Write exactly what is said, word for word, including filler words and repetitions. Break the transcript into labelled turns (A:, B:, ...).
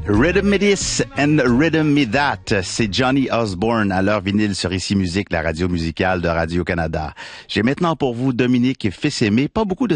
A: Rhythm Me This and Rhythm Me That, c'est Johnny Osborne à l'heure vinyle sur Ici Musique, la radio musicale de Radio-Canada. J'ai maintenant pour vous Dominique Fils-Aimé, pas beaucoup de